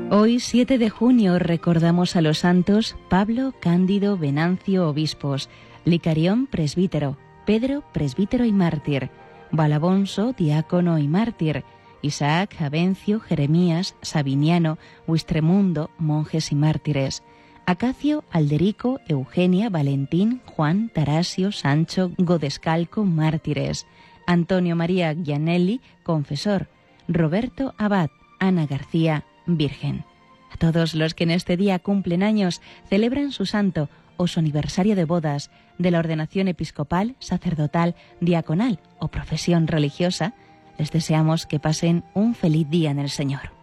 Hoy, 7 de junio, recordamos a los santos Pablo, Cándido, Venancio, obispos, Licarión, presbítero, Pedro, presbítero y mártir, Valabonso, diácono y mártir, Isaac, Avencio, Jeremías, Sabiniano, Huistremundo, monjes y mártires, Acacio, Alderico, Eugenia, Valentín, Juan, Tarasio, Sancho, Godescalco, mártires, Antonio María Gianelli, confesor, Roberto Abad, Ana García, virgen. A todos los que en este día cumplen años, celebran su santo o su aniversario de bodas, de la ordenación episcopal, sacerdotal, diaconal o profesión religiosa, les deseamos que pasen un feliz día en el Señor.